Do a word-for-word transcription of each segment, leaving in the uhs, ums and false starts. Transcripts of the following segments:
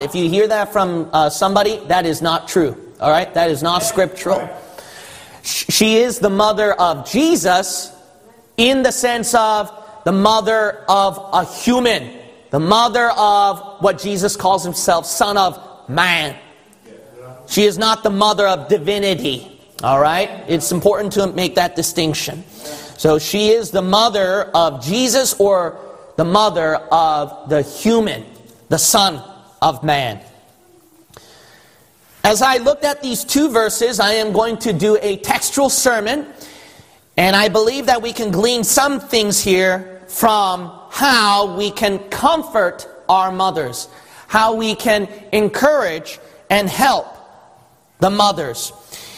If you hear that from uh, somebody, that is not true. All right? That is not scriptural. She is the mother of Jesus in the sense of the mother of a human. The mother of what Jesus calls himself, Son of Man. She is not the mother of divinity. All right? It's important to make that distinction. So she is the mother of Jesus, or the mother of the human, the Son of Man. As I looked at these two verses, I am going to do a textual sermon, and I believe that we can glean some things here from how we can comfort our mothers, how we can encourage and help the mothers.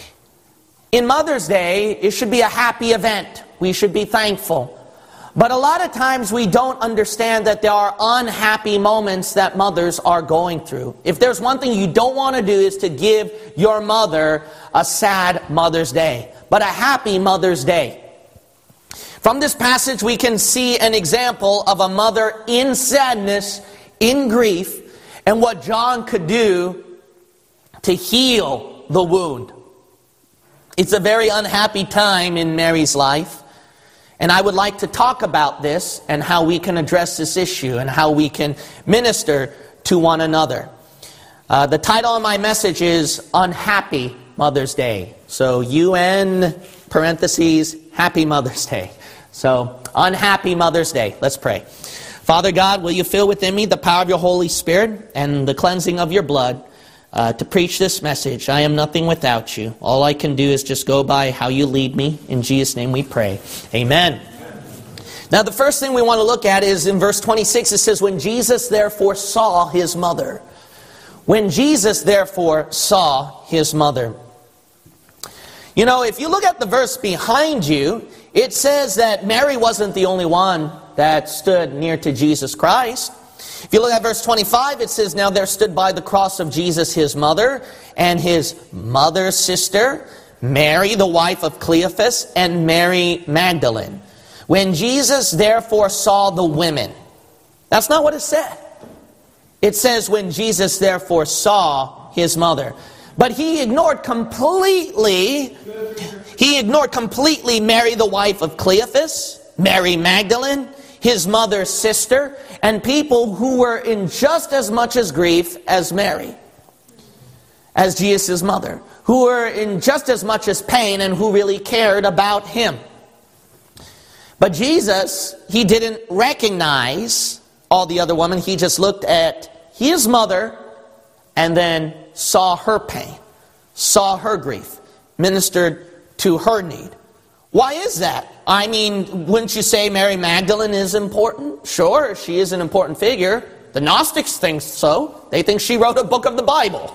In Mother's Day, it should be a happy event. We should be thankful. But a lot of times we don't understand that there are unhappy moments that mothers are going through. If there's one thing you don't want to do, is to give your mother a sad Mother's Day, but a happy Mother's Day. From this passage we can see an example of a mother in sadness, in grief, and what John could do to heal the wound. It's a very unhappy time in Mary's life. And I would like to talk about this and how we can address this issue and how we can minister to one another. Uh, the title of my message is Unhappy Mother's Day. So U N parentheses, Happy Mother's Day. So Unhappy Mother's Day. Let's pray. Father God, will you fill within me the power of your Holy Spirit and the cleansing of your blood Uh, to preach this message. I am nothing without you. All I can do is just go by how you lead me. In Jesus' name we pray. Amen. Now the first thing we want to look at is in verse twenty-six. It says, when Jesus therefore saw his mother. When Jesus therefore saw his mother. You know, if you look at the verse behind you, it says that Mary wasn't the only one that stood near to Jesus Christ. If you look at verse twenty-five, it says, now there stood by the cross of Jesus his mother, and his mother's sister, Mary, the wife of Cleophas, and Mary Magdalene. When Jesus therefore saw the women. That's not what it said. It says, when Jesus therefore saw his mother. But he ignored completely, he ignored completely Mary, the wife of Cleophas, Mary Magdalene, his mother's sister, and people who were in just as much as grief as Mary, as Jesus' mother, who were in just as much as pain and who really cared about him. But Jesus, he didn't recognize all the other women. He just looked at his mother and then saw her pain, saw her grief, ministered to her need. Why is that? I mean, wouldn't you say Mary Magdalene is important? Sure, she is an important figure. The Gnostics think so. They think she wrote a book of the Bible.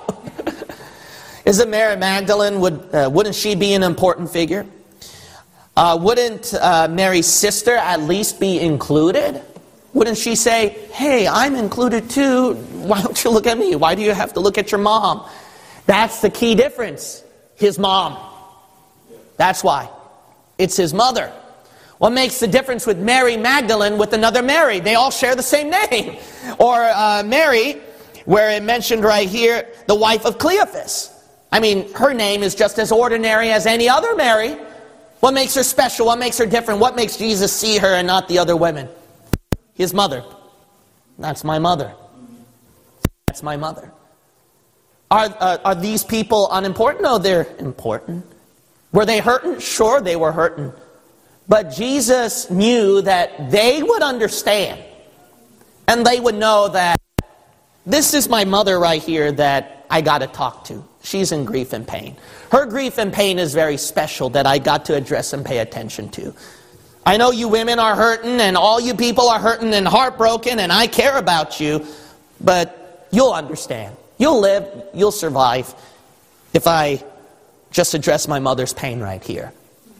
Isn't Mary Magdalene, would, uh, wouldn't she be an important figure? Uh, wouldn't uh, Mary's sister at least be included? Wouldn't she say, hey, I'm included too. Why don't you look at me? Why do you have to look at your mom? That's the key difference. His mom. That's why. It's his mother. What makes the difference with Mary Magdalene with another Mary? They all share the same name. Or uh, Mary, where it mentioned right here, the wife of Cleophas. I mean, her name is just as ordinary as any other Mary. What makes her special? What makes her different? What makes Jesus see her and not the other women? His mother. That's my mother. That's my mother. Are, uh, are these people unimportant? No, they're important. Were they hurting? Sure, they were hurting. But Jesus knew that they would understand. And they would know that this is my mother right here that I got to talk to. She's in grief and pain. Her grief and pain is very special that I got to address and pay attention to. I know you women are hurting and all you people are hurting and heartbroken and I care about you. But you'll understand. You'll live. You'll survive if I just address my mother's pain right here.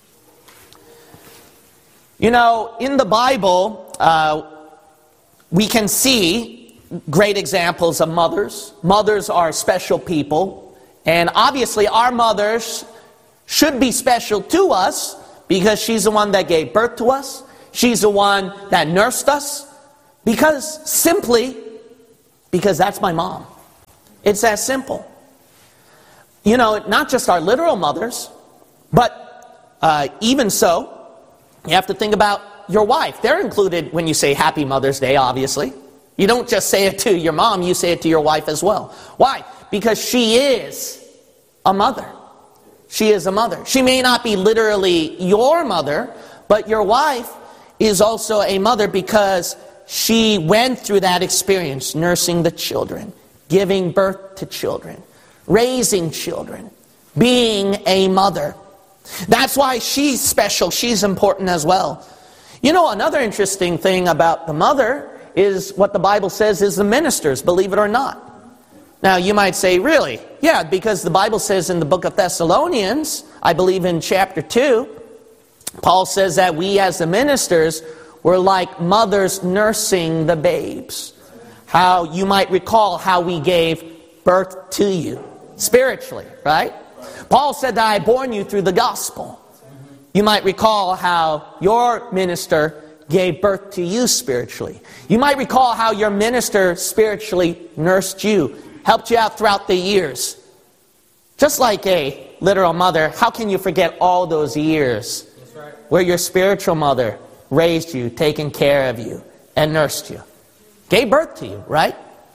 You know, in the Bible, uh, we can see great examples of mothers. Mothers are special people. And obviously our mothers should be special to us because she's the one that gave birth to us. She's the one that nursed us. Because, simply, because that's my mom. It's that simple. You know, not just our literal mothers, but uh, even so, you have to think about your wife. They're included when you say Happy Mother's Day, obviously. You don't just say it to your mom, you say it to your wife as well. Why? Because she is a mother. She is a mother. She may not be literally your mother, but your wife is also a mother because she went through that experience, nursing the children, giving birth to children, raising children, being a mother. That's why she's special. She's important as well. You know, another interesting thing about the mother is what the Bible says is the ministers, believe it or not. Now, you might say, really? Yeah, because the Bible says in the book of Thessalonians, I believe in chapter two, Paul says that we as the ministers were like mothers nursing the babes. How you might recall how we gave birth to you spiritually, right? Paul said that I born you through the gospel. You might recall how your minister gave birth to you spiritually. You might recall how your minister spiritually nursed you, helped you out throughout the years. Just like a literal mother, how can you forget all those years where your spiritual mother raised you, taken care of you, and nursed you? Gave birth to you, right?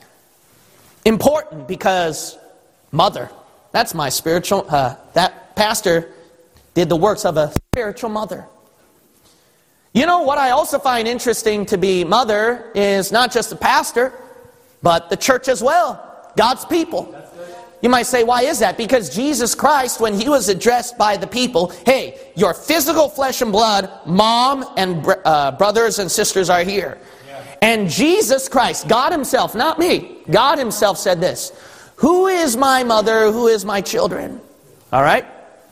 Important because mother, that's my spiritual, uh, that pastor did the works of a spiritual mother. You know what I also find interesting to be mother is not just the pastor, but the church as well, God's people. You might say, why is that? Because Jesus Christ, when he was addressed by the people, hey, your physical flesh and blood, mom and uh, brothers and sisters are here. And Jesus Christ, God himself, not me, God himself said this, who is my mother, who is my children? All right?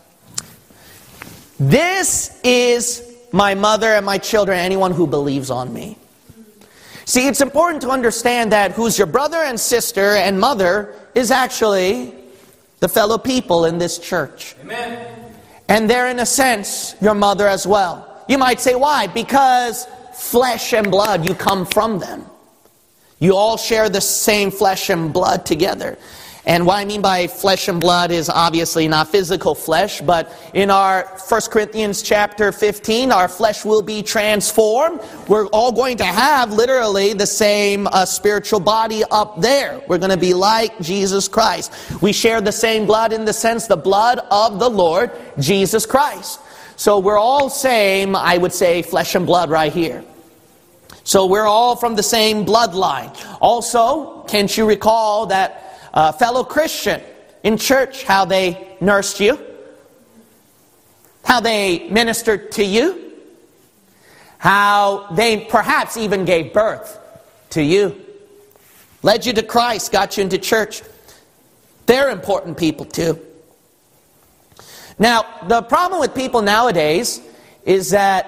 This is my mother and my children, anyone who believes on me. See, it's important to understand that who's your brother and sister and mother is actually the fellow people in this church. Amen. And they're in a sense your mother as well. You might say, why? Because flesh and blood, you come from them. You all share the same flesh and blood together. And what I mean by flesh and blood is obviously not physical flesh, but in our First Corinthians chapter fifteen, our flesh will be transformed. We're all going to have literally the same uh, spiritual body up there. We're going to be like Jesus Christ. We share the same blood in the sense, the blood of the Lord Jesus Christ. So we're all same, I would say, flesh and blood right here. So we're all from the same bloodline. Also, can't you recall that Uh, fellow Christian in church, how they nursed you, how they ministered to you, how they perhaps even gave birth to you, led you to Christ, got you into church. They're important people too. Now, the problem with people nowadays is that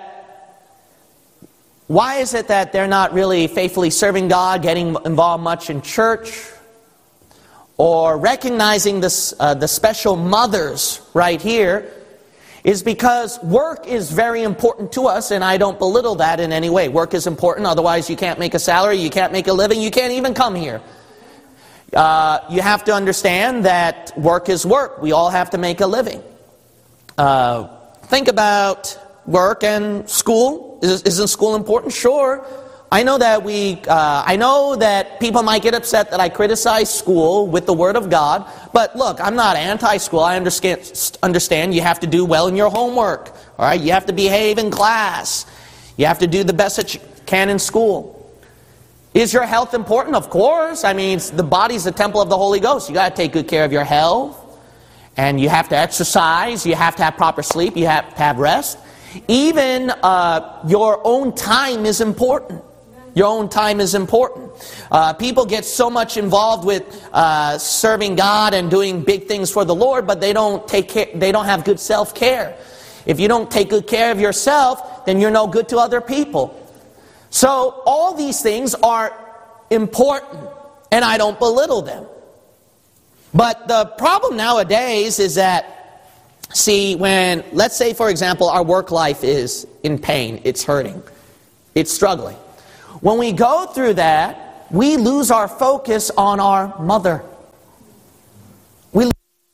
why is it that they're not really faithfully serving God, getting involved much in church, or recognizing this, uh, the special mothers right here, is because work is very important to us, and I don't belittle that in any way. Work is important, otherwise you can't make a salary, you can't make a living, you can't even come here. Uh, you have to understand that work is work. We all have to make a living. Uh, think about work and school. Is, isn't school important? Sure. I know that we, uh, I know that people might get upset that I criticize school with the Word of God, but look, I'm not anti-school. I understand, understand you have to do well in your homework, all right? You have to behave in class. You have to do the best that you can in school. Is your health important? Of course. I mean, the body's the temple of the Holy Ghost. You got to take good care of your health, and you have to exercise. You have to have proper sleep. You have to have rest. Even uh, your own time is important. Your own time is important. Uh, people get so much involved with uh, serving God and doing big things for the Lord, but they don't take care, they don't have good self-care. If you don't take good care of yourself, then you're no good to other people. So all these things are important, and I don't belittle them. But the problem nowadays is that, see, when, let's say, for example, our work life is in pain, it's hurting, it's struggling. When we go through that, we lose our focus on our mother.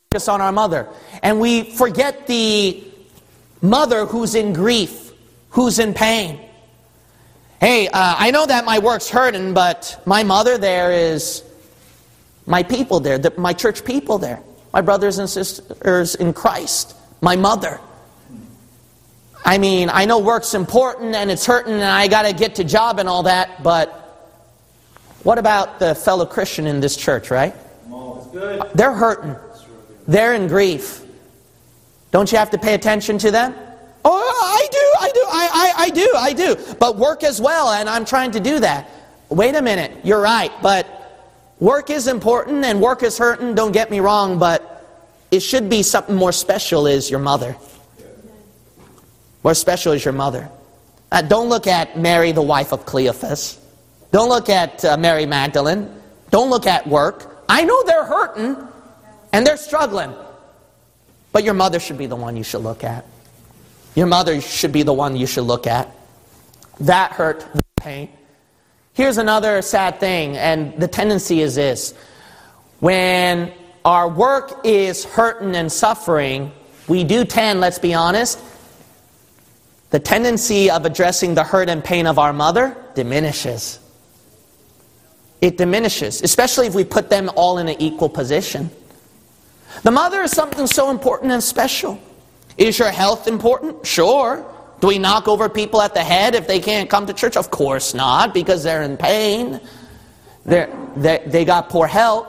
focus on our mother. And we forget the mother who's in grief, who's in pain. Hey, uh, I know that my work's hurting, but my mother there is my people there, the, my church people there, my brothers and sisters in Christ, my mother. I mean, I know work's important and it's hurting and I got to get to job and all that, but what about the fellow Christian in this church, right? Good. They're hurting. They're in grief. Don't you have to pay attention to them? Oh, I do, I do, I, I, I do, I do. But work as well, and I'm trying to do that. Wait a minute, you're right, but work is important and work is hurting, don't get me wrong, but it should be something more special is your mother. More special is your mother. Uh, don't look at Mary, the wife of Cleophas. Don't look at uh, Mary Magdalene. Don't look at work. I know they're hurting and they're struggling, but your mother should be the one you should look at. Your mother should be the one you should look at. That hurt, that pain. Here's another sad thing, and the tendency is this. When our work is hurting and suffering, we do tend, let's be honest, the tendency of addressing the hurt and pain of our mother diminishes. It diminishes, especially if we put them all in an equal position. The mother is something so important and special. Is your health important? Sure. Do we knock over people at the head if they can't come to church? Of course not, because they're in pain. They're, they're, they got poor health.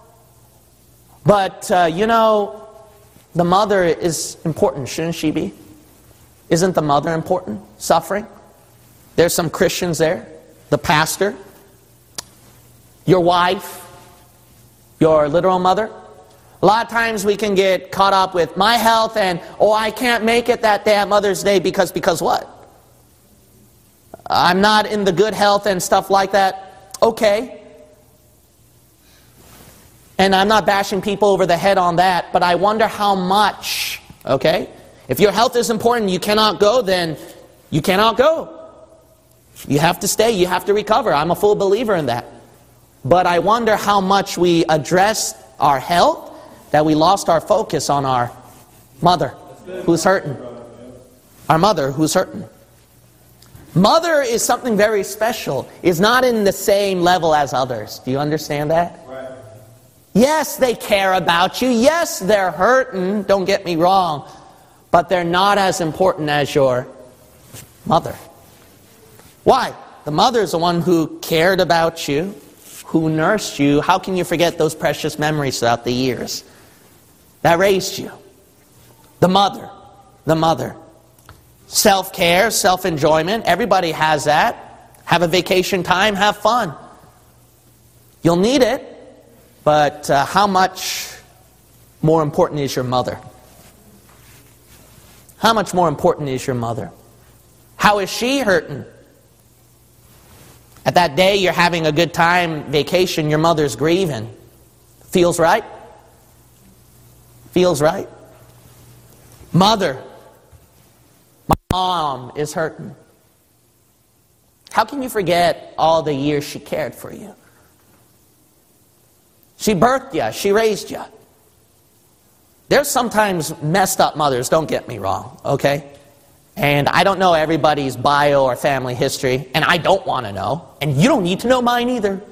But, uh, you know, the mother is important, shouldn't she be? Isn't the mother important? Suffering? There's some Christians there. The pastor. Your wife. Your literal mother. A lot of times we can get caught up with my health and, oh, I can't make it that day at Mother's Day because, because what? I'm not in the good health and stuff like that. Okay. And I'm not bashing people over the head on that, but I wonder how much, okay? If your health is important, you cannot go, then you cannot go. You have to stay, you have to recover. I'm a full believer in that. But I wonder how much we address our health that we lost our focus on our mother who's hurting. Our mother who's hurting. Mother is something very special. It's not in the same level as others. Do you understand that? Right. Yes, they care about you. Yes, they're hurting. Don't get me wrong. But they're not as important as your mother. Why? The mother is the one who cared about you, who nursed you. How can you forget those precious memories throughout the years? That raised you. The mother. The mother. Self-care, self-enjoyment. Everybody has that. Have a vacation time, have fun. You'll need it. But uh, how much more important is your mother? How much more important is your mother? How is she hurting? At that day you're having a good time, vacation, your mother's grieving. Feels right? Feels right? Mother, my mom is hurting. How can you forget all the years she cared for you? She birthed you. She raised you. There's sometimes messed up mothers, don't get me wrong, okay? And I don't know everybody's bio or family history, and I don't want to know, and you don't need to know mine either.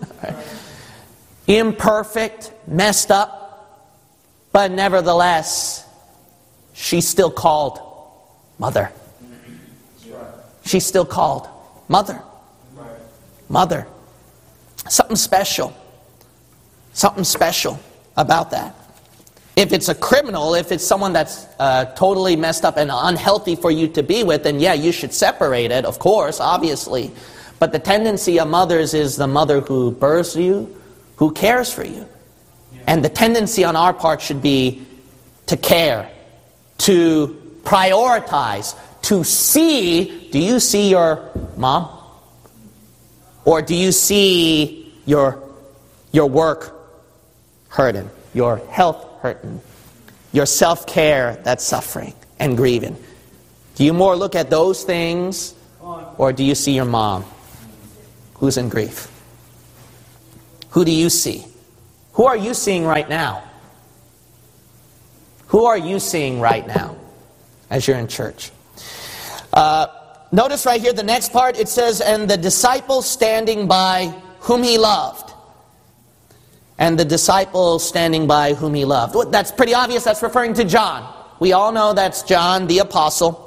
Imperfect, messed up. But nevertheless, she's still called mother. She's still called mother. Mother. Something special. Something special about that. If it's a criminal, if it's someone that's uh, totally messed up and unhealthy for you to be with, then yeah, you should separate it, of course, obviously. But the tendency of mothers is the mother who births you, who cares for you. And the tendency on our part should be to care, to prioritize, to see. Do you see your mom? Or do you see your, your work hurting, your health hurting, your self-care that's suffering and grieving? Do you more look at those things, or do you see your mom who's in grief? Who do you see? Who are you seeing right now? Who are you seeing right now as you're in church? Uh, notice right here, the next part, it says, and the disciples standing by whom he loved. And the disciples standing by whom he loved. Well, that's pretty obvious. That's referring to John. We all know that's John the apostle.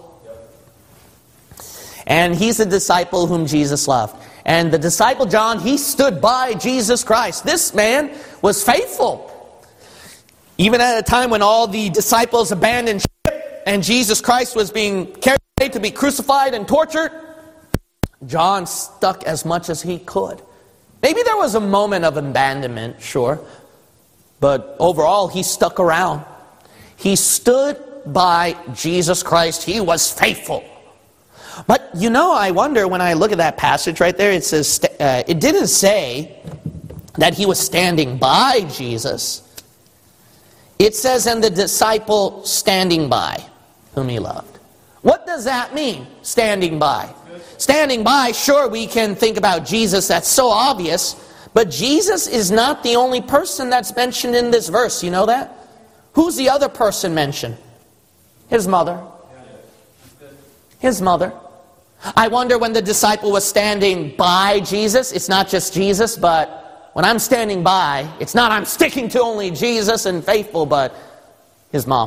And he's a disciple whom Jesus loved. And the disciple John, he stood by Jesus Christ. This man was faithful. Even at a time when all the disciples abandoned ship and Jesus Christ was being carried away to be crucified and tortured, John stuck as much as he could. Maybe there was a moment of abandonment, sure. But overall, he stuck around. He stood by Jesus Christ. He was faithful. But, you know, I wonder when I look at that passage right there, it says, uh, it didn't say that he was standing by Jesus. It says, and the disciple standing by whom he loved. What does that mean, standing by? Standing by, sure, we can think about Jesus, that's so obvious. But Jesus is not the only person that's mentioned in this verse, you know that? Who's the other person mentioned? His mother. His mother. I wonder when the disciple was standing by Jesus, it's not just Jesus, but when I'm standing by, it's not I'm sticking to only Jesus and faithful, but his mom.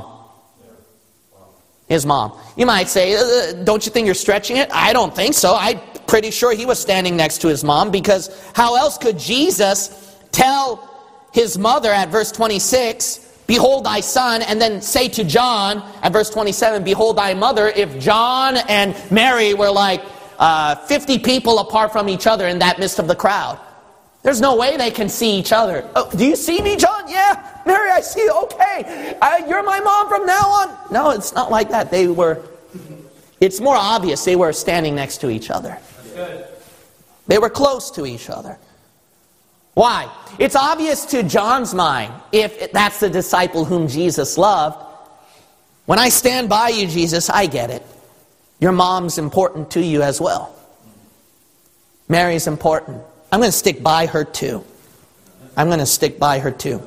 His mom. You might say, uh, don't you think you're stretching it? I don't think so. I'm pretty sure he was standing next to his mom, because how else could Jesus tell his mother at verse twenty-six, behold thy son, and then say to John at verse twenty-seven, behold thy mother, if John and Mary were like uh, fifty people apart from each other in that midst of the crowd? There's no way they can see each other. Oh, do you see me, John? Yeah. Mary, I see you. Okay. Uh, you're my mom from now on. No, it's not like that. They were, it's more obvious they were standing next to each other. That's good. They were close to each other. Why? It's obvious to John's mind, if that's the disciple whom Jesus loved. When I stand by you, Jesus, I get it. Your mom's important to you as well. Mary's important. I'm going to stick by her too. I'm going to stick by her too.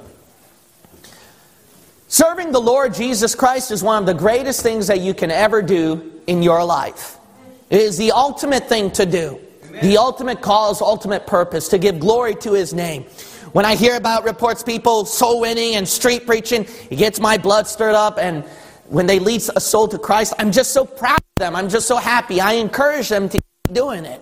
Serving the Lord Jesus Christ is one of the greatest things that you can ever do in your life. It is the ultimate thing to do. The ultimate cause, ultimate purpose, to give glory to His name. When I hear about reports, people soul winning and street preaching, it gets my blood stirred up. And when they lead a soul to Christ, I'm just so proud of them. I'm just so happy. I encourage them to keep doing it.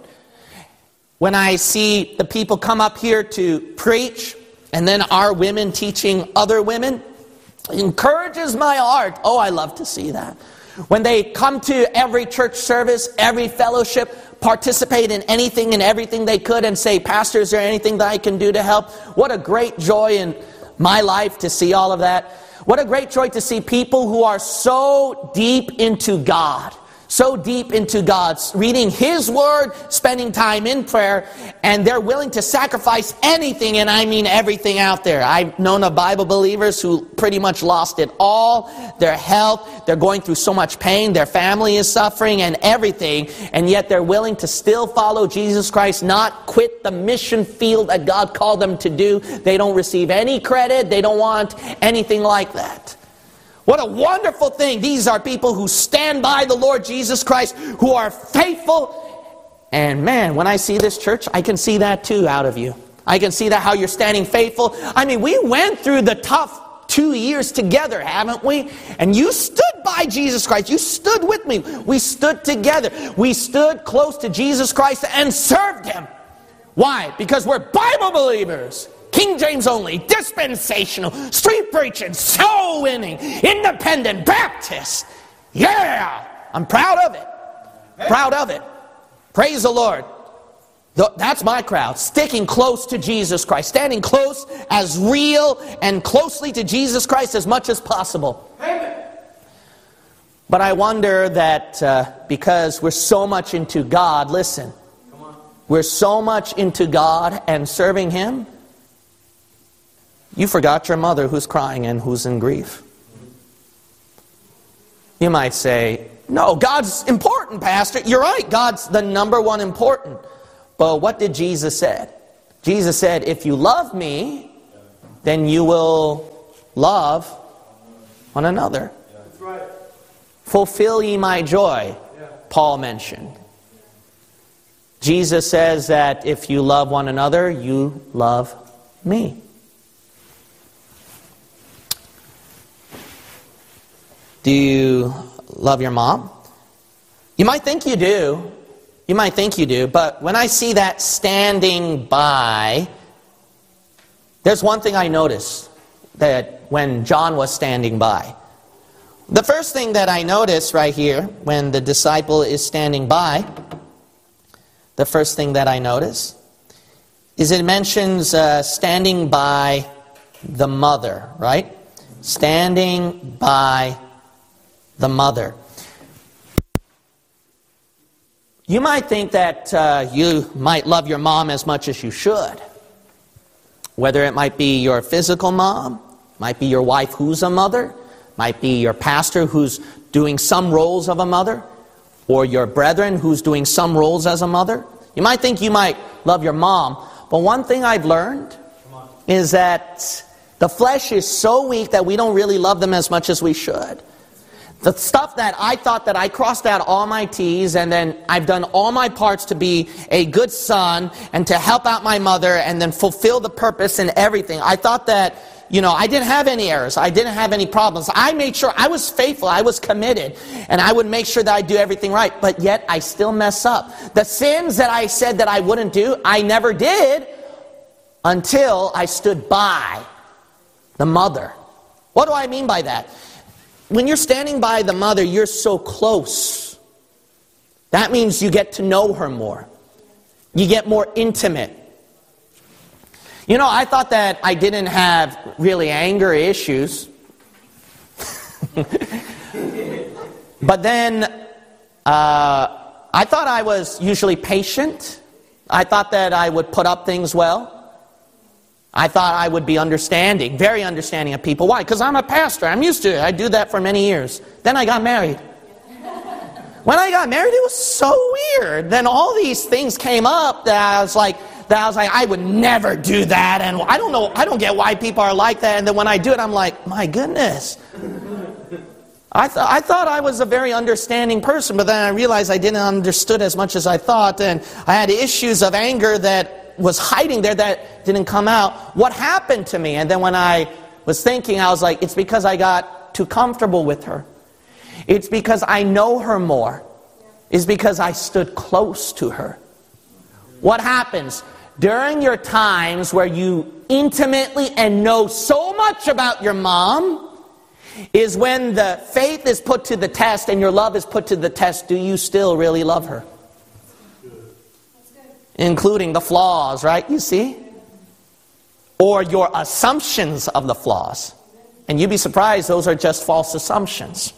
When I see the people come up here to preach, and then our women teaching other women, it encourages my heart. Oh, I love to see that. When they come to every church service, every fellowship, participate in anything and everything they could and say, Pastor, is there anything that I can do to help? What a great joy in my life to see all of that. What a great joy to see people who are so deep into God. So deep into God, reading His Word, spending time in prayer, and they're willing to sacrifice anything, and I mean everything out there. I've known of Bible believers who pretty much lost it all, their health, they're going through so much pain, their family is suffering and everything, and yet they're willing to still follow Jesus Christ, not quit the mission field that God called them to do. They don't receive any credit, they don't want anything like that. What a wonderful thing. These are people who stand by the Lord Jesus Christ, who are faithful. And man, when I see this church, I can see that too out of you. I can see that how you're standing faithful. I mean, we went through the tough two years together, haven't we? And you stood by Jesus Christ. You stood with me. We stood together. We stood close to Jesus Christ and served Him. Why? Because we're Bible believers. King James only, dispensational, street preaching, soul winning, independent, Baptist. Yeah! I'm proud of it. Proud of it. Praise the Lord. That's my crowd. Sticking close to Jesus Christ. Standing close as real and closely to Jesus Christ as much as possible. But I wonder that uh, because we're so much into God, listen. We're so much into God and serving Him, you forgot your mother who's crying and who's in grief. You might say, no, God's important, Pastor. You're right, God's the number one important. But what did Jesus say? Jesus said, if you love me, then you will love one another. That's right. Fulfill ye my joy, Yeah. Paul mentioned. Jesus says that if you love one another, you love me. Do you love your mom? You might think you do. You might think you do. But when I see that standing by, there's one thing I notice that when John was standing by. The first thing that I notice right here when the disciple is standing by, the first thing that I notice is it mentions uh, standing by the mother, right? Standing by the mother. You might think that uh, you might love your mom as much as you should. Whether it might be your physical mom, might be your wife who's a mother, might be your pastor who's doing some roles of a mother, or your brethren who's doing some roles as a mother. You might think you might love your mom, but one thing I've learned is that the flesh is so weak that we don't really love them as much as we should. The stuff that I thought that I crossed out all my T's and then I've done all my parts to be a good son and to help out my mother and then fulfill the purpose and everything. I thought that, you know, I didn't have any errors. I didn't have any problems. I made sure I was faithful. I was committed. And I would make sure that I do everything right. But yet I still mess up. The sins that I said that I wouldn't do, I never did until I stood by the mother. What do I mean by that? When you're standing by the mother, you're so close. That means you get to know her more. You get more intimate. You know, I thought that I didn't have really anger issues. But then, uh, I thought I was usually patient. I thought that I would put up things well. I thought I would be understanding, very understanding of people. Why? Because I'm a pastor. I'm used to it. I do that for many years. Then I got married. When I got married, it was so weird. Then all these things came up that I was like, that I was like, I would never do that. And I don't know, I don't get why people are like that. And then when I do it, I'm like, my goodness. I, th- I thought I was a very understanding person, but then I realized I didn't understood as much as I thought. And I had issues of anger that was hiding there that didn't come out. What happened to me? And then when I was thinking, I was like, it's because I got too comfortable with her. It's because I know her more. It's because I stood close to her. What happens? During your times where you intimately and know so much about your mom is when the faith is put to the test and your love is put to the test. Do you still really love her? Including the flaws, right? You see? Or your assumptions of the flaws. And you'd be surprised, those are just false assumptions.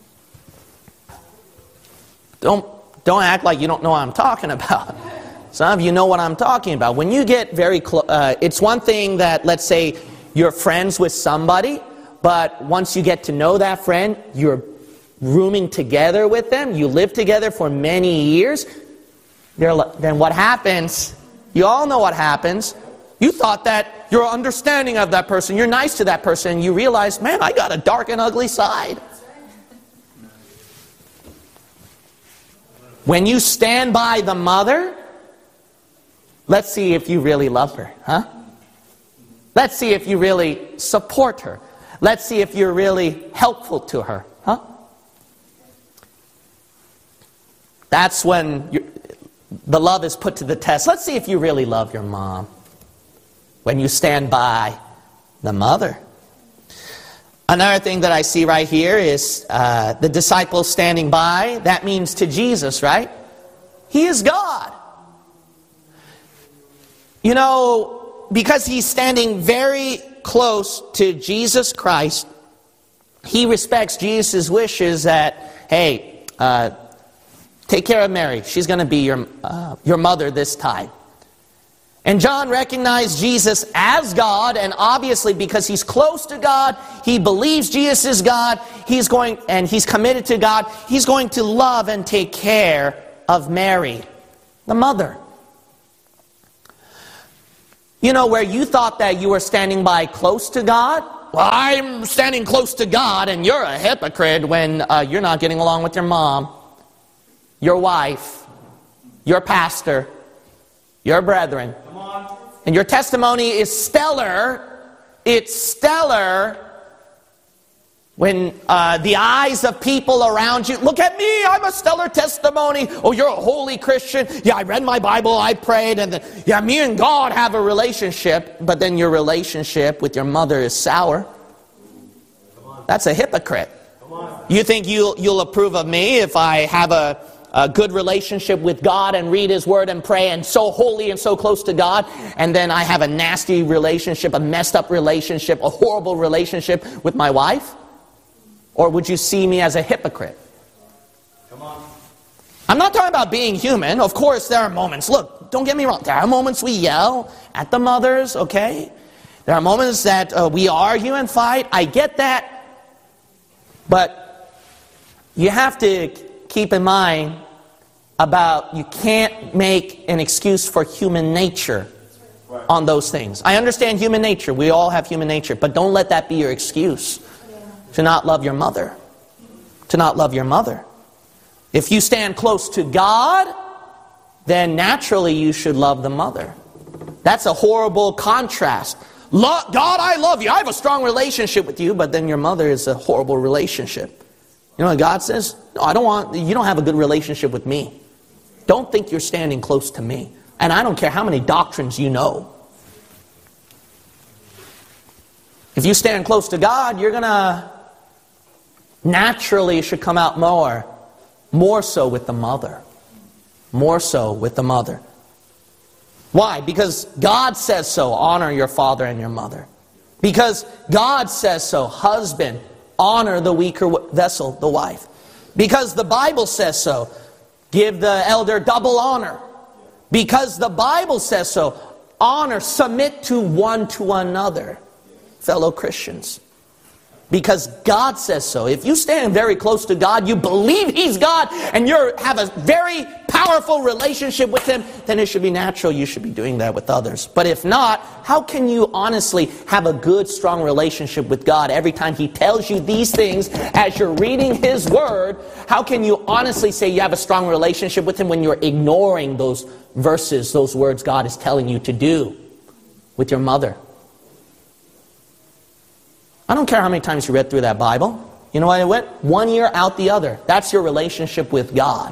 Don't, don't act like you don't know what I'm talking about. Some of you know what I'm talking about. When you get very close, uh, it's one thing that, let's say, you're friends with somebody, but once you get to know that friend, you're rooming together with them, you live together for many years, then what happens? You all know what happens. You thought that you're understanding of that person, you're nice to that person, and you realize, man, I got a dark and ugly side. When you stand by the mother, let's see if you really love her, huh? Let's see if you really support her. Let's see if you're really helpful to her, huh? That's when you're, the love is put to the test. Let's see if you really love your mom. When you stand by the mother. Another thing that I see right here is uh, the disciples standing by. That means to Jesus, right? He is God. You know, because he's standing very close to Jesus Christ, he respects Jesus' wishes that, hey, uh, take care of Mary. She's going to be your, uh, your mother this time. And John recognized Jesus as God, and obviously because he's close to God, he believes Jesus is God, he's going, and he's committed to God, he's going to love and take care of Mary, the mother. You know, where you thought that you were standing by close to God, well, I'm standing close to God, and you're a hypocrite when uh, you're not getting along with your mom, your wife, your pastor, your brethren. Come on. And your testimony is stellar. It's stellar when uh, the eyes of people around you, look at me, I'm a stellar testimony. Oh, you're a holy Christian. Yeah, I read my Bible, I prayed, and then, yeah, me and God have a relationship. But then your relationship with your mother is sour. That's a hypocrite. You think you'll, you'll approve of me if I have a, a good relationship with God and read His Word and pray and so holy and so close to God, and then I have a nasty relationship, a messed up relationship, a horrible relationship with my wife? Or would you see me as a hypocrite? Come on. I'm not talking about being human. Of course, there are moments. Look, don't get me wrong. There are moments we yell at the mothers, okay? There are moments that uh, we argue and fight. I get that. But you have to keep in mind about you can't make an excuse for human nature on those things. I understand human nature. We all have human nature. But don't let that be your excuse to not love your mother. To not love your mother. If you stand close to God, then naturally you should love the mother. That's a horrible contrast. Lo- God, I love you. I have a strong relationship with you, but then your mother is a horrible relationship. You know what God says? No, I don't want, you don't have a good relationship with me. Don't think you're standing close to me. And I don't care how many doctrines you know. If you stand close to God, you're going to naturally should come out more, more so with the mother. More so with the mother. Why? Because God says so. Honor your father and your mother. Because God says so. Husband, honor the weaker vessel, the wife. Because the Bible says so. Give the elder double honor. Because the Bible says so. Honor, submit to one to another. Fellow Christians. Because God says so. If you stand very close to God, you believe He's God, and you have a very powerful relationship with Him, then it should be natural you should be doing that with others. But if not, how can you honestly have a good, strong relationship with God every time He tells you these things as you're reading His Word? How can you honestly say you have a strong relationship with Him when you're ignoring those verses, those words God is telling you to do with your mother? I don't care how many times you read through that Bible. You know what it went? One ear out the other. That's your relationship with God.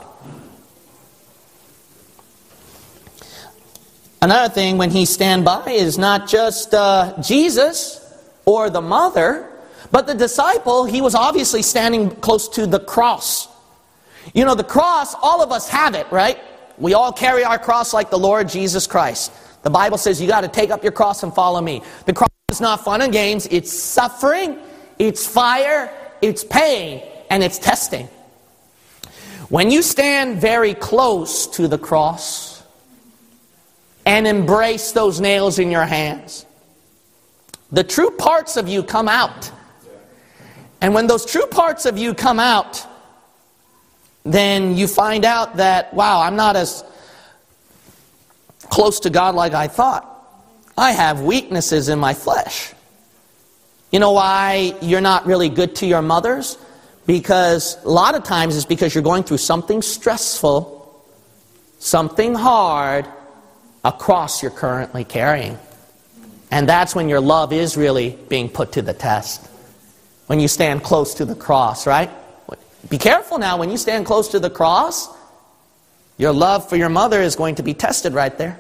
Another thing when He stand by is not just uh, Jesus or the mother, but the disciple. He was obviously standing close to the cross. You know, the cross, all of us have it, right? We all carry our cross like the Lord Jesus Christ. The Bible says you got to take up your cross and follow me. The cross is not fun and games. It's suffering, it's fire, it's pain, and it's testing. When you stand very close to the cross and embrace those nails in your hands, the true parts of you come out. And when those true parts of you come out, then you find out that, wow, I'm not as close to God like I thought. I have weaknesses in my flesh. You know why you're not really good to your mothers? Because a lot of times it's because you're going through something stressful, something hard, a cross you're currently carrying. And that's when your love is really being put to the test. When you stand close to the cross, right? Be careful now, when you stand close to the cross, your love for your mother is going to be tested right there.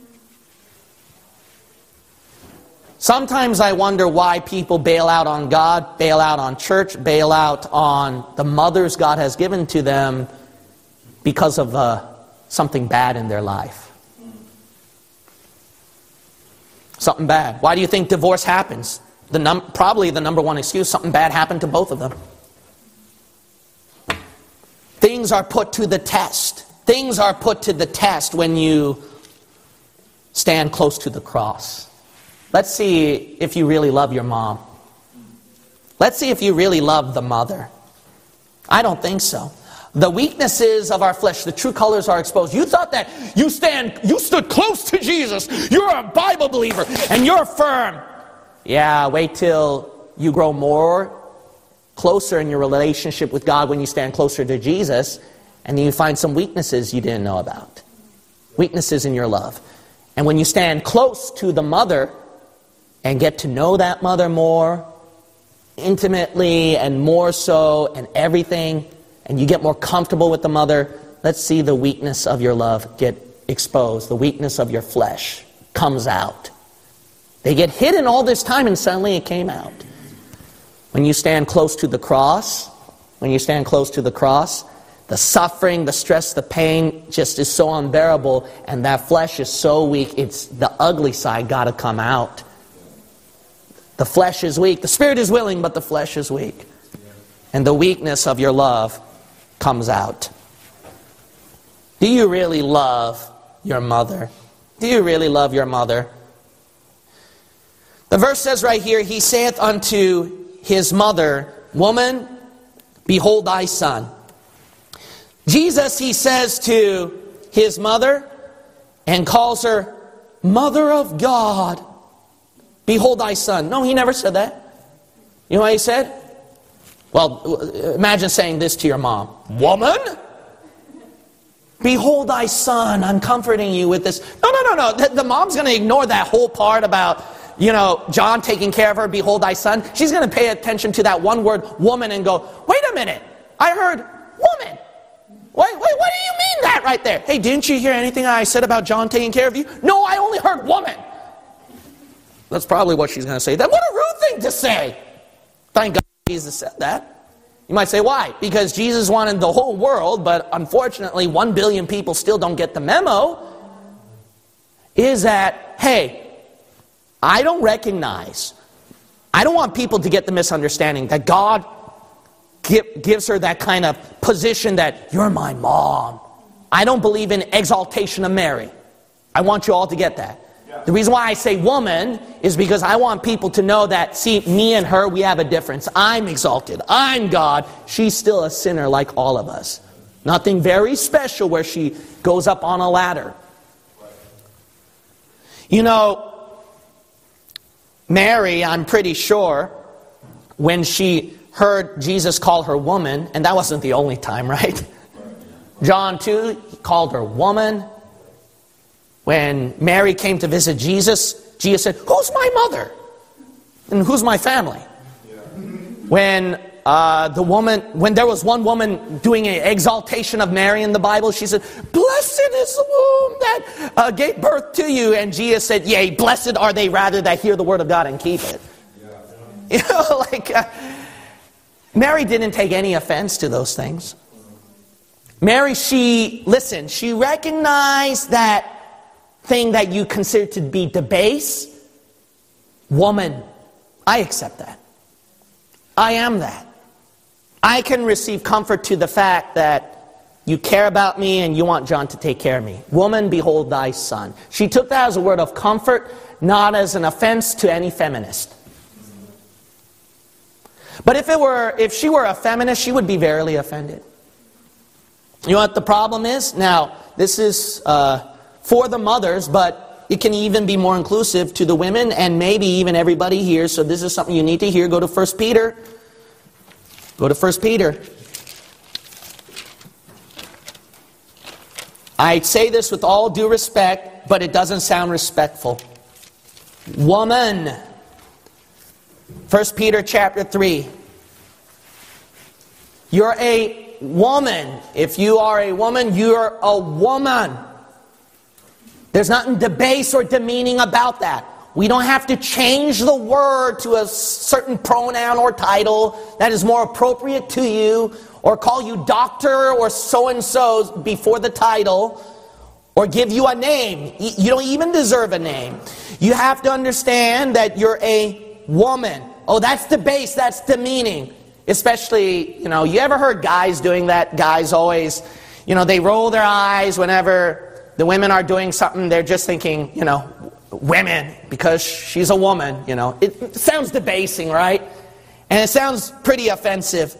Sometimes I wonder why people bail out on God, bail out on church, bail out on the mothers God has given to them because of uh, something bad in their life. Something bad. Why do you think divorce happens? The num- probably the number one excuse, something bad happened to both of them. Things are put to the test. Things are put to the test when you stand close to the cross. Let's see if you really love your mom. Let's see if you really love the mother. I don't think so. The weaknesses of our flesh, the true colors are exposed. You thought that you stand, you stood close to Jesus. You're a Bible believer and you're firm. Yeah, wait till you grow more closer in your relationship with God when you stand closer to Jesus, and then you find some weaknesses you didn't know about. Weaknesses in your love. And when you stand close to the mother and get to know that mother more intimately and more so and everything, and you get more comfortable with the mother, let's see the weakness of your love get exposed. The weakness of your flesh comes out. They get hidden all this time and suddenly it came out. When you stand close to the cross, when you stand close to the cross, the suffering, the stress, the pain just is so unbearable, and that flesh is so weak, it's the ugly side got to come out. The flesh is weak. The spirit is willing, but the flesh is weak. And the weakness of your love comes out. Do you really love your mother? Do you really love your mother? The verse says right here, he saith unto his mother, Woman, behold thy son. Jesus, he says to his mother and calls her Mother of God. Behold thy son. No, he never said that. You know what he said? Well, imagine saying this to your mom. Woman, behold thy son. I'm comforting you with this. No, no, no, no. The, the mom's going to ignore that whole part about, you know, John taking care of her. Behold thy son. She's going to pay attention to that one word, woman, and go, wait a minute. I heard woman. Wait, wait, what do you mean that right there? Hey, didn't you hear anything I said about John taking care of you? No, I only heard woman. That's probably what she's going to say. Then what a rude thing to say. Thank God Jesus said that. You might say, why? Because Jesus wanted the whole world, but unfortunately one billion people still don't get the memo. Is that, hey, I don't recognize, I don't want people to get the misunderstanding that God give, gives her that kind of position that, you're my mom. I don't believe in exaltation of Mary. I want you all to get that. The reason why I say woman is because I want people to know that, see, me and her, we have a difference. I'm exalted. I'm God. She's still a sinner like all of us. Nothing very special where she goes up on a ladder. You know, Mary, I'm pretty sure, when she heard Jesus call her woman, and that wasn't the only time, right? John two, he called her woman. When Mary came to visit Jesus, Jesus said, who's my mother? And who's my family? Yeah. When uh, the woman, when there was one woman doing an exaltation of Mary in the Bible, she said, blessed is the womb that uh, gave birth to you. And Jesus said, yea, blessed are they rather that hear the word of God and keep it. Yeah. You know, like, uh, Mary didn't take any offense to those things. Mary, she, listen, she recognized that thing that you consider to be debase. Woman, I accept that. I am that. I can receive comfort to the fact that you care about me and you want John to take care of me. Woman, behold thy son. She took that as a word of comfort, not as an offense to any feminist. But if it were, if she were a feminist, she would be verily offended. You know what the problem is? Now, this is uh, for the mothers, but it can even be more inclusive to the women and maybe even everybody here. So this is something you need to hear. Go to First Peter. Go to First Peter. I say this with all due respect, but it doesn't sound respectful. Woman. First Peter chapter three. You're a woman. If you are a woman, you're a woman. There's nothing debased or demeaning about that. We don't have to change the word to a certain pronoun or title that is more appropriate to you, or call you doctor or so-and-so before the title, or give you a name. You don't even deserve a name. You have to understand that you're a woman. Oh, that's debased, that's demeaning. Especially, you know, you ever heard guys doing that? Guys always, you know, they roll their eyes whenever the women are doing something. They're just thinking, you know, women, because she's a woman, you know. It sounds debasing, right? And it sounds pretty offensive.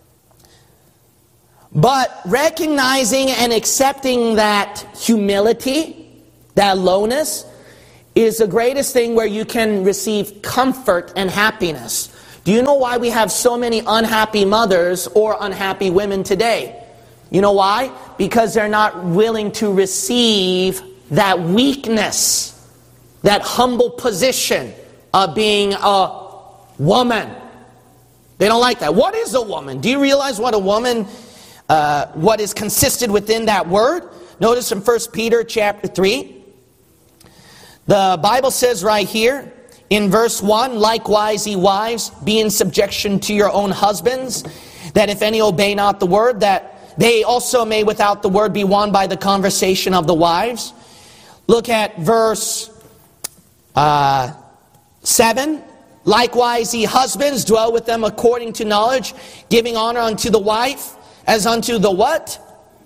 But recognizing and accepting that humility, that lowness, is the greatest thing where you can receive comfort and happiness. Do you know why we have so many unhappy mothers or unhappy women today? You know why? Because they're not willing to receive that weakness, that humble position of being a woman. They don't like that. What is a woman? Do you realize what a woman, uh, what is consisted within that word? Notice in First Peter chapter three, the Bible says right here, in verse one, likewise, ye wives, be in subjection to your own husbands, that if any obey not the word, that they also may without the word be won by the conversation of the wives. Look at verse uh, seven. Likewise, ye husbands, dwell with them according to knowledge, giving honor unto the wife, as unto the what?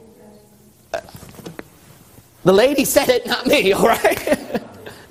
The lady said it, not me, all right?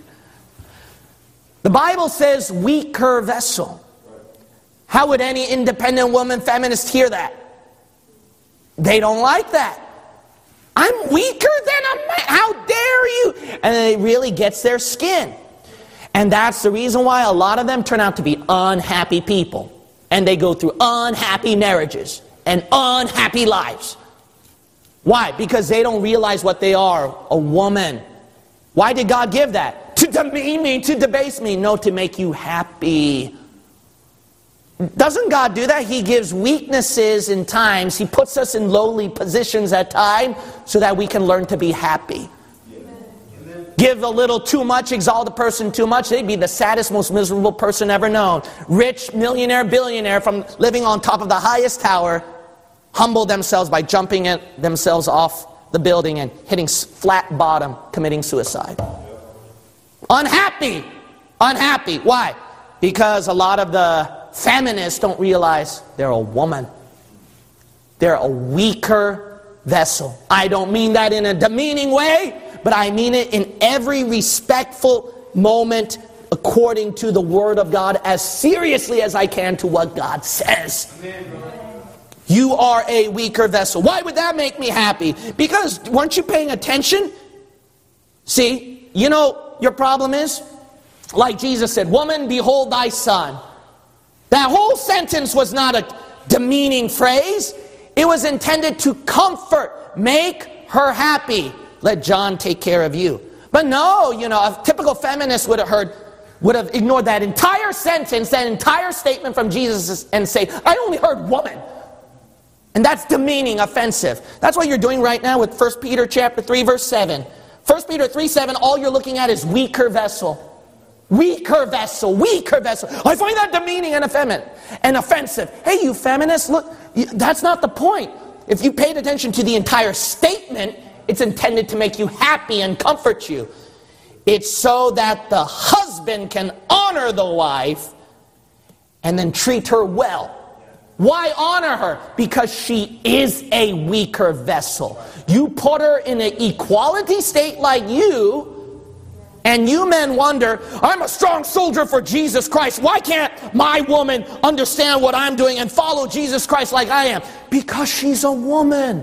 The Bible says, weaker vessel. How would any independent woman, feminist hear that? They don't like that. I'm weaker than a man. How dare you? And it really gets their skin. And that's the reason why a lot of them turn out to be unhappy people. And they go through unhappy marriages and unhappy lives. Why? Because they don't realize what they are, a woman. Why did God give that? To demean me, to debase me. No, to make you happy. Doesn't God do that? He gives weaknesses in times. He puts us in lowly positions at times so that we can learn to be happy. Amen. Give a little too much, exalt a person too much, they'd be the saddest, most miserable person ever known. Rich, millionaire, billionaire, from living on top of the highest tower, humble themselves by jumping it themselves off the building and hitting flat bottom, committing suicide. Unhappy. Unhappy. Why? Because a lot of the feminists don't realize they're a woman. They're a weaker vessel. I don't mean that in a demeaning way, but I mean it in every respectful moment according to the Word of God, as seriously as I can to what God says. You are a weaker vessel. Why would that make me happy? Because weren't you paying attention? See, you know, your problem is, like Jesus said, woman, behold thy son. That whole sentence was not a demeaning phrase. It was intended to comfort, make her happy. Let John take care of you. But no, you know, a typical feminist would have heard, would have ignored that entire sentence, that entire statement from Jesus and say, I only heard woman. And that's demeaning, offensive. That's what you're doing right now with First Peter chapter three, verse seven. First Peter three, seven, all you're looking at is weaker vessel. Weaker vessel, weaker vessel. I find that demeaning and effeminate and offensive. Hey, you feminists, look, that's not the point. If you paid attention to the entire statement, it's intended to make you happy and comfort you. It's so that the husband can honor the wife and then treat her well. Why honor her? Because she is a weaker vessel. You put her in an equality state like you, and you men wonder, I'm a strong soldier for Jesus Christ. Why can't my woman understand what I'm doing and follow Jesus Christ like I am? Because she's a woman.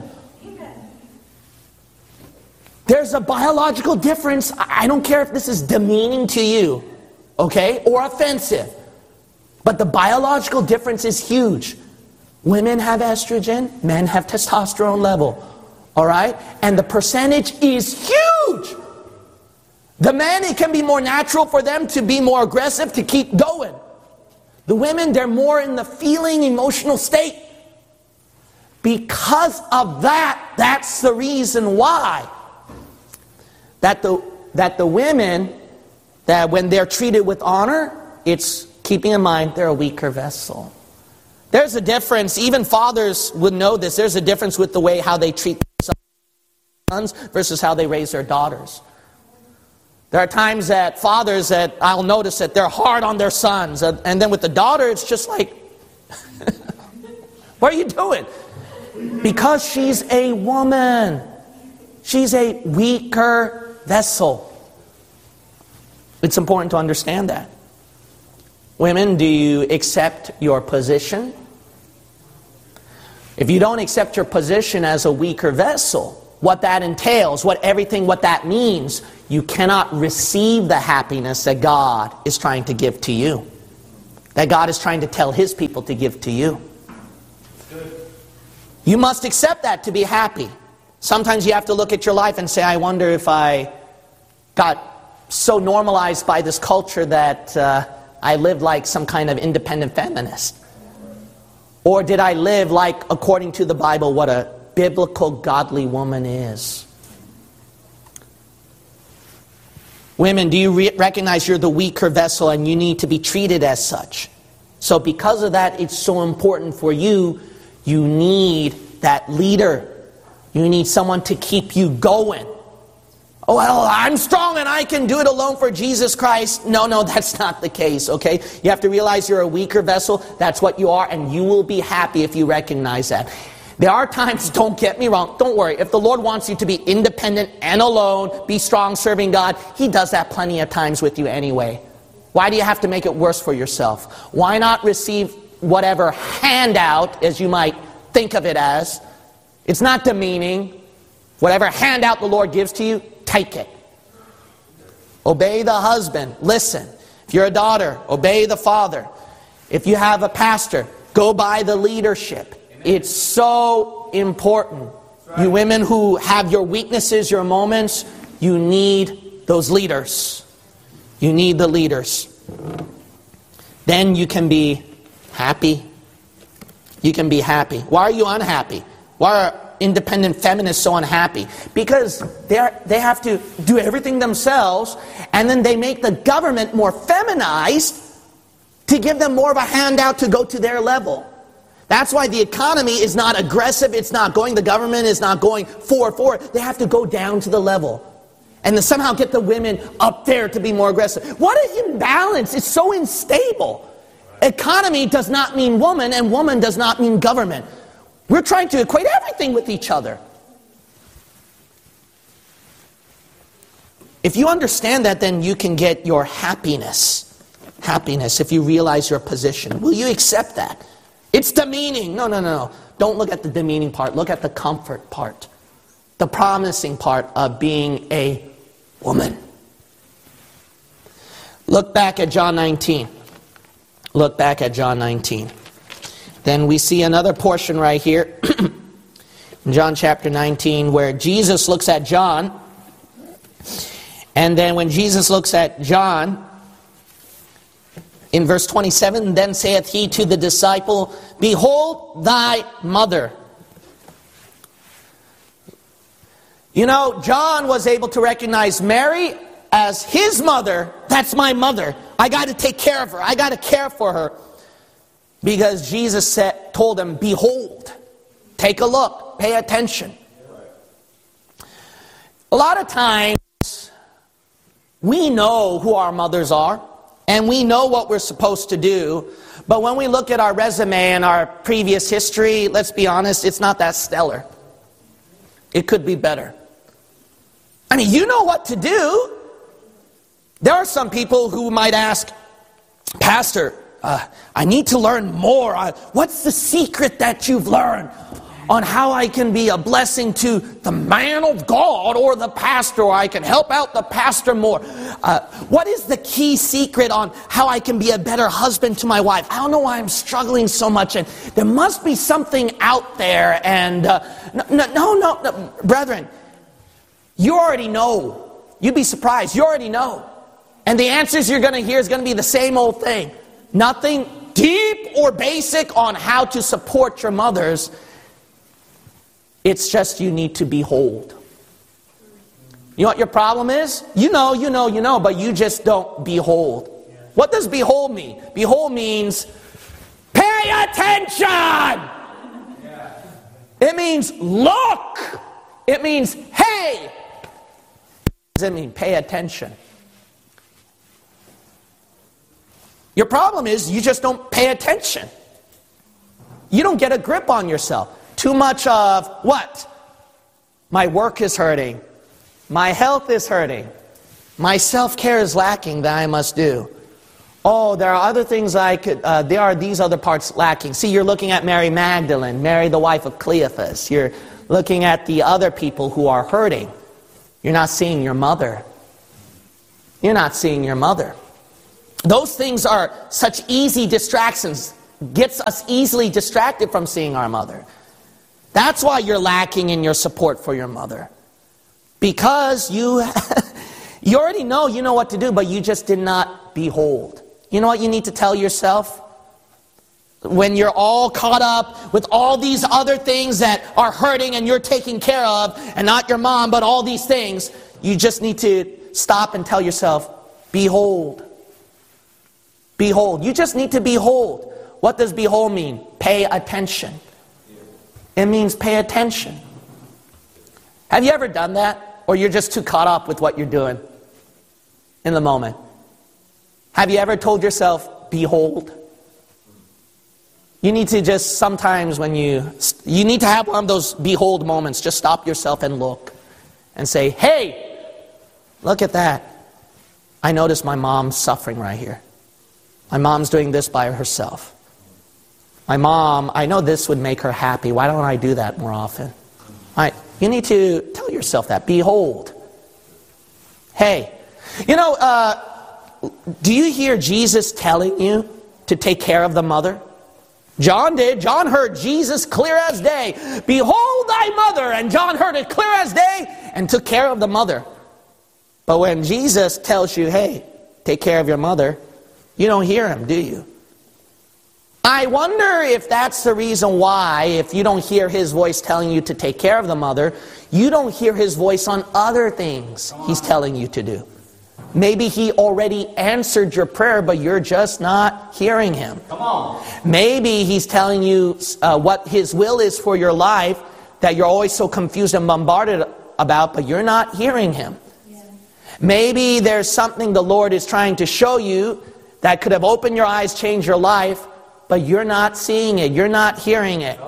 There's a biological difference. I don't care if this is demeaning to you, okay, or offensive. But the biological difference is huge. Women have estrogen, men have testosterone level. All right? And the percentage is huge. The men, it can be more natural for them to be more aggressive, to keep going. The women, they're more in the feeling, emotional state. Because of that, that's the reason why. That the, that the women, that when they're treated with honor, it's keeping in mind they're a weaker vessel. There's a difference, even fathers would know this, there's a difference with the way how they treat their sons versus how they raise their daughters. There are times that fathers that I'll notice that they're hard on their sons. And then with the daughter, it's just like, what are you doing? Because she's a woman. She's a weaker vessel. It's important to understand that. Women, do you accept your position? If you don't accept your position as a weaker vessel, what that entails, what everything, what that means, you cannot receive the happiness that God is trying to give to you. that God is trying to tell His people to give to you. You must accept that to be happy. Sometimes you have to look at your life and say, I wonder if I got so normalized by this culture that uh, I lived like some kind of independent feminist. Or did I live like, according to the Bible, what a biblical godly woman is? Women, do you re- recognize you're the weaker vessel and you need to be treated as such? So because of that, it's so important for you. You need that leader. You need someone to keep you going. Oh, well, I'm strong and I can do it alone for Jesus Christ. No, no, that's not the case, okay? You have to realize you're a weaker vessel. That's what you are, and you will be happy if you recognize that. There are times, don't get me wrong, don't worry. If the Lord wants you to be independent and alone, be strong serving God, He does that plenty of times with you anyway. Why do you have to make it worse for yourself? Why not receive whatever handout, as you might think of it as? It's not demeaning. Whatever handout the Lord gives to you, take it. Obey the husband. Listen. If you're a daughter, obey the father. If you have a pastor, go by the leadership. Amen. It's so important. Right. You women who have your weaknesses, your moments, you need those leaders. You need the leaders. Then you can be happy. You can be happy. Why are you unhappy? Why are independent feminists so unhappy? Because they they have to do everything themselves, and then they make the government more feminized to give them more of a handout to go to their level. That's why the economy is not aggressive. It's not going, the government is not going forward, forward. They have to go down to the level. And then somehow get the women up there to be more aggressive. What an imbalance. It's so unstable. Economy does not mean woman, and woman does not mean government. We're trying to equate everything with each other. If you understand that, then you can get your happiness. Happiness, if you realize your position. Will you accept that? It's demeaning. No, no, no. Don't look at the demeaning part. Look at the comfort part. The promising part of being a woman. Look back at John nineteen. Look back at John nineteen. Then we see another portion right here in John chapter nineteen where Jesus looks at John. And then when Jesus looks at John, in verse twenty-seven, then saith he to the disciple, Behold thy mother. You know, John was able to recognize Mary as his mother. That's my mother. I got to take care of her. I got to care for her. Because Jesus said, told him, behold, take a look, pay attention. A lot of times, we know who our mothers are, and we know what we're supposed to do, but when we look at our resume and our previous history, let's be honest, it's not that stellar. It could be better. I mean, you know what to do. There are some people who might ask, Pastor, Uh, I need to learn more. Uh, what's the secret that you've learned on how I can be a blessing to the man of God or the pastor, or I can help out the pastor more? Uh, what is the key secret on how I can be a better husband to my wife? I don't know why I'm struggling so much, and there must be something out there. And uh, no, no, no, no, brethren, you already know. You'd be surprised. You already know. And the answers you're going to hear is going to be the same old thing. Nothing deep or basic on how to support your mothers. It's just you need to behold. You know what your problem is? You know, you know, you know, but you just don't behold. What does behold mean? Behold means pay attention. It means look. It means hey. What does it mean? Pay attention. Your problem is you just don't pay attention. You don't get a grip on yourself. Too much of what? My work is hurting. My health is hurting. My self-care is lacking that I must do. Oh, there are other things I could, uh, there are these other parts lacking. See, you're looking at Mary Magdalene, Mary the wife of Cleophas. You're looking at the other people who are hurting. You're not seeing your mother. You're not seeing your mother. Those things are such easy distractions. Gets us easily distracted from seeing our mother. That's why you're lacking in your support for your mother. Because you, you already know, you know what to do, but you just did not behold. You know what you need to tell yourself? When you're all caught up with all these other things that are hurting and you're taking care of, and not your mom, but all these things, you just need to stop and tell yourself, behold. Behold. You just need to behold. What does behold mean? Pay attention. It means pay attention. Have you ever done that? Or you're just too caught up with what you're doing in the moment? Have you ever told yourself, behold? You need to just sometimes when you, you need to have one of those behold moments. Just stop yourself and look. And say, hey, look at that. I notice my mom's suffering right here. My mom's doing this by herself. My mom, I know this would make her happy. Why don't I do that more often? Right? You need to tell yourself that. Behold. Hey. You know, uh, do you hear Jesus telling you to take care of the mother? John did. John heard Jesus clear as day. Behold thy mother. And John heard it clear as day and took care of the mother. But when Jesus tells you, hey, take care of your mother, you don't hear him, do you? I wonder if that's the reason why, if you don't hear his voice telling you to take care of the mother, you don't hear his voice on other things he's telling you to do. Maybe he already answered your prayer, but you're just not hearing him. Come on. Maybe he's telling you uh, what his will is for your life that you're always so confused and bombarded about, but you're not hearing him. Yeah. Maybe there's something the Lord is trying to show you that could have opened your eyes, changed your life, but you're not seeing it. You're not hearing it.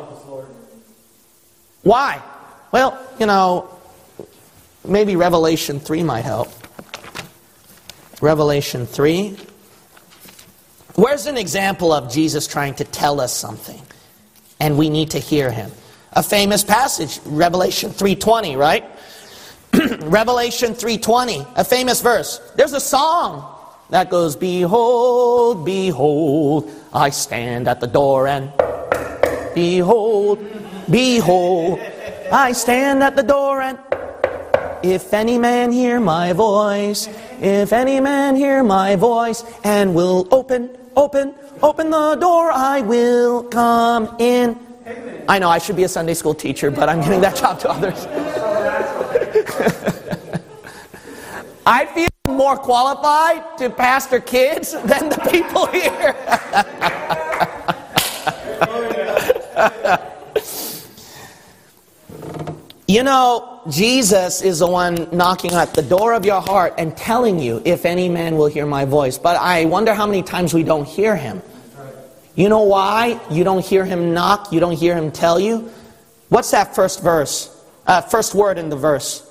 Why? Well, you know, maybe Revelation three might help. Revelation three. Where's an example of Jesus trying to tell us something? And we need to hear him. A famous passage, Revelation three twenty, right? Revelation three twenty, a famous verse. There's a song that goes, behold, behold, I stand at the door and behold, behold, I stand at the door and if any man hear my voice, if any man hear my voice and will open, open, open the door, I will come in. I know I should be a Sunday school teacher, but I'm giving that job to others. I feel more qualified to pastor kids than the people here. You know, Jesus is the one knocking at the door of your heart and telling you, if any man will hear my voice. But I wonder how many times we don't hear him. You know why you don't hear him knock? You don't hear him tell you? What's that first verse? Uh, first word in the verse.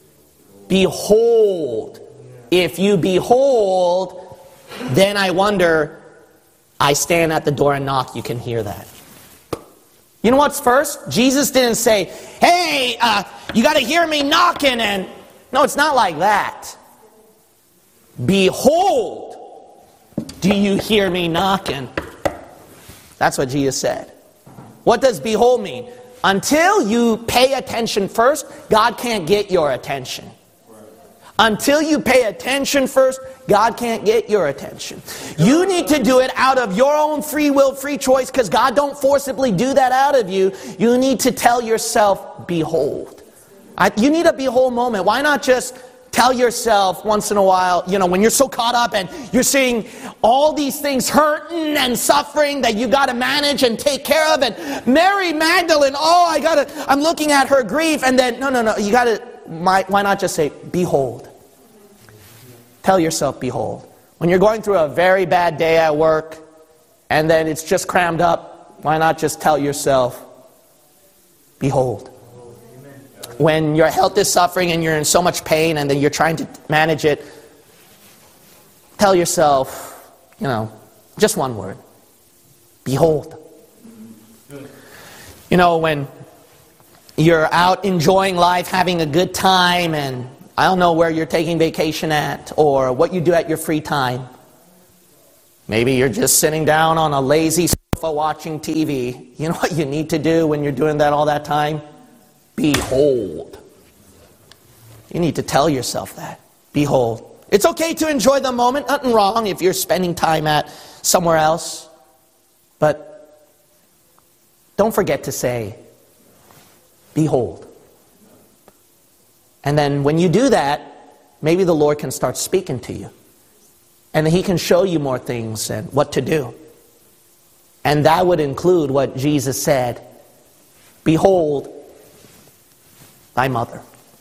Behold. If you behold, then I wonder, I stand at the door and knock. You can hear that. You know what's first? Jesus didn't say, hey, uh, you got to hear me knocking. And no, it's not like that. Behold, do you hear me knocking? That's what Jesus said. What does behold mean? Until you pay attention first, God can't get your attention. Until you pay attention first, God can't get your attention. You need to do it out of your own free will, free choice, because God don't forcibly do that out of you. You need to tell yourself, behold. I, you need a behold moment. Why not just tell yourself once in a while, you know, when you're so caught up and you're seeing all these things hurting and suffering that you got to manage and take care of. And Mary Magdalene, oh, I got to, I'm looking at her grief. And then, no, no, no, you got to, why not just say, behold. Tell yourself, behold. When you're going through a very bad day at work and then it's just crammed up, why not just tell yourself, behold. When your health is suffering and you're in so much pain and then you're trying to manage it, tell yourself, you know, just one word, behold. You know, when you're out enjoying life, having a good time, and I don't know where you're taking vacation at or what you do at your free time. Maybe you're just sitting down on a lazy sofa watching T V. You know what you need to do when you're doing that all that time? Behold. You need to tell yourself that. Behold. It's okay to enjoy the moment. Nothing wrong if you're spending time at somewhere else. But don't forget to say, behold. And then when you do that, maybe the Lord can start speaking to you. And He can show you more things and what to do. And that would include what Jesus said, behold, thy mother.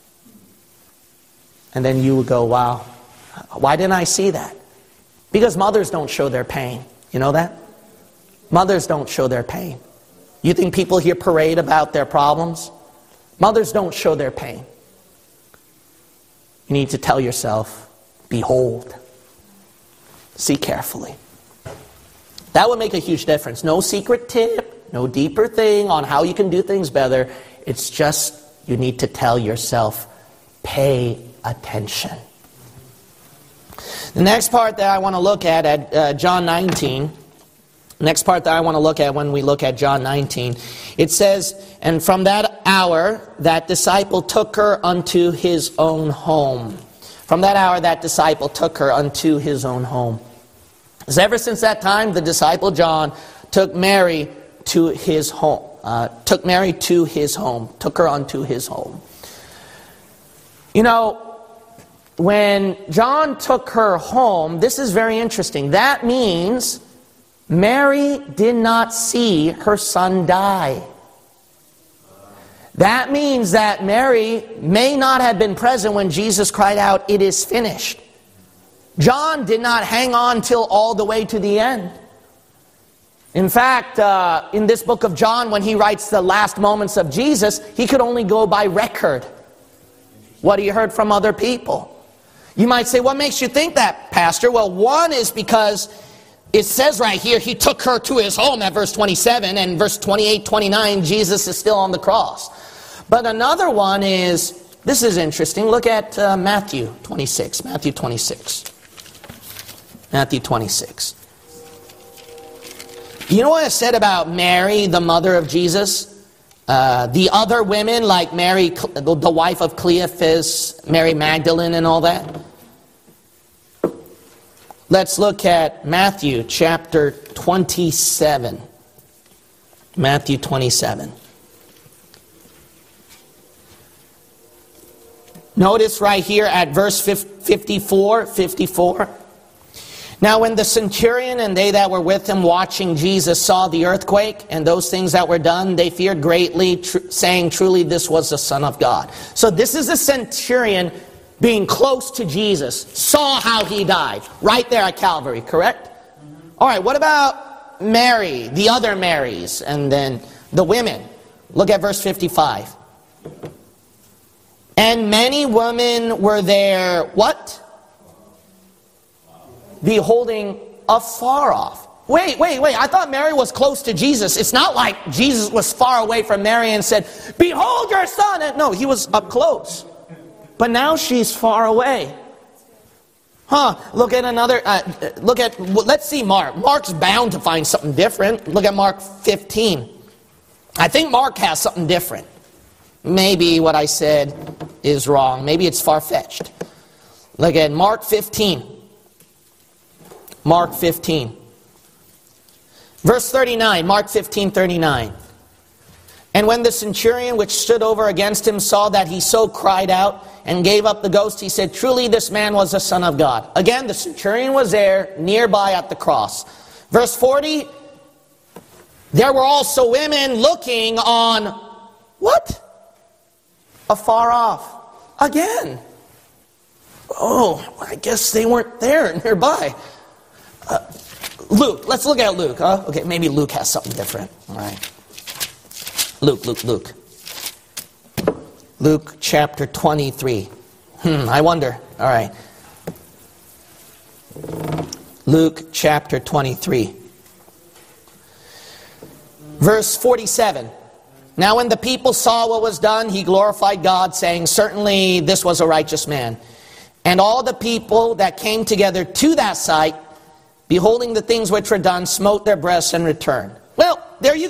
And then you would go, wow, why didn't I see that? Because mothers don't show their pain. You know that? Mothers don't show their pain. You think people here parade about their problems? Mothers don't show their pain. You need to tell yourself, behold. See carefully. That would make a huge difference. No secret tip, no deeper thing on how you can do things better. It's just you need to tell yourself, pay attention. The next part that I want to look at at uh, John nineteen, next part that I want to look at when we look at John nineteen, it says, and from that hour that disciple took her unto his own home. From that hour that disciple took her unto his own home. Because ever since that time, the disciple John took Mary to his home. Uh, took Mary to his home. Took her unto his home. You know, when John took her home, this is very interesting. That means Mary did not see her son die. That means that Mary may not have been present when Jesus cried out, "It is finished." John did not hang on till all the way to the end. In fact, uh, in this book of John, when he writes the last moments of Jesus, he could only go by record. What he heard from other people. You might say, what makes you think that, Pastor? Well, one is because it says right here, he took her to his home at verse twenty-seven, and verse twenty-eight, twenty-nine, Jesus is still on the cross. But another one is, this is interesting, look at uh, Matthew twenty-six, Matthew twenty-six. Matthew twenty-six. You know what I said about Mary, the mother of Jesus? Uh, the other women, like Mary, the wife of Cleophas, Mary Magdalene and all that. Let's look at Matthew chapter twenty-seven. Matthew twenty-seven. Notice right here at verse fifty-four, fifty-four. Now when the centurion and they that were with him watching Jesus saw the earthquake and those things that were done, they feared greatly, tr- saying, truly this was the Son of God. So this is the centurion being close to Jesus, saw how he died, right there at Calvary, correct? Mm-hmm. All right, what about Mary, the other Marys, and then the women? Look at verse fifty-five. And many women were there, what? Beholding afar off. Wait, wait, wait. I thought Mary was close to Jesus. It's not like Jesus was far away from Mary and said, behold your son. And no, he was up close. But now she's far away. Huh, look at another, uh, look at, let's see Mark. Mark's bound to find something different. Look at Mark fifteen. I think Mark has something different. Maybe what I said is wrong. Maybe it's far-fetched. Look at Mark fifteen. Mark fifteen. Verse thirty-nine. Mark fifteen, thirty-nine. And when the centurion which stood over against him saw that he so cried out and gave up the ghost, he said, truly this man was the Son of God. Again, the centurion was there nearby at the cross. Verse forty. There were also women looking on, what? Afar off. Again. Oh, I guess they weren't there nearby. Uh, Luke, let's look at Luke, huh? Okay, maybe Luke has something different. All right. Luke, Luke, Luke. Luke chapter twenty-three. Hmm, I wonder. All right. Luke chapter twenty-three. Verse forty-seven. Now when the people saw what was done, he glorified God, saying, certainly this was a righteous man. And all the people that came together to that sight, beholding the things which were done, smote their breasts and returned. Well, there you go.